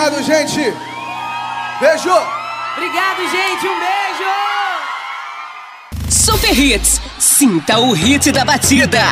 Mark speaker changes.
Speaker 1: Obrigado, gente. Beijo.
Speaker 2: Obrigado, gente. Um beijo.
Speaker 3: Super Hits. Sinta o hit da batida.